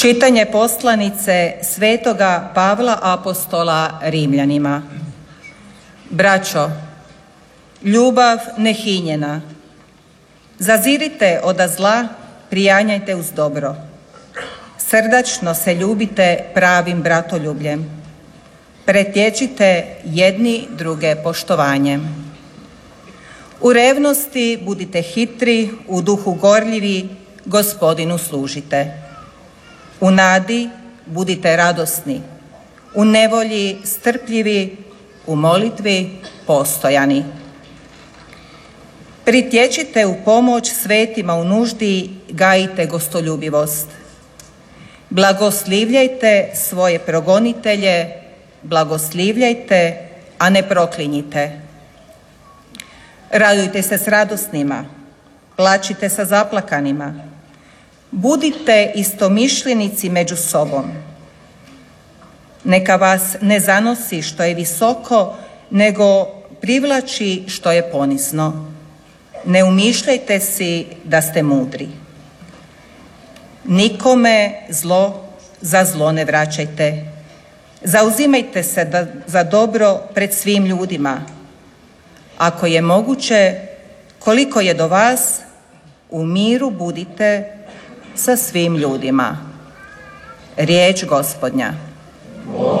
Čitanje poslanice Svetoga Pavla Apostola Rimljanima. Braćo, ljubav nehinjena. Zazirite oda zla, prijanjajte uz dobro. Srdačno se ljubite pravim bratoljubljem. Pretječite jedni druge poštovanjem. U revnosti budite hitri, u duhu gorljivi, Gospodinu služite. U nadi budite radosni, u nevolji strpljivi, u molitvi postojani. Pritječite u pomoć svetima u nuždi, gajite gostoljubivost. Blagoslivljajte svoje progonitelje, blagoslivljajte, a ne proklinjite. Radujte se s radosnima, plačite sa zaplakanima. Budite istomišljenici među sobom. Neka vas ne zanosi što je visoko, nego privlači što je ponizno. Ne umišljajte si da ste mudri. Nikome zlo za zlo ne vraćajte. Zauzimajte se za dobro pred svim ljudima. Ako je moguće, koliko je do vas, u miru budite sa svim ljudima. Riječ Gospodnja.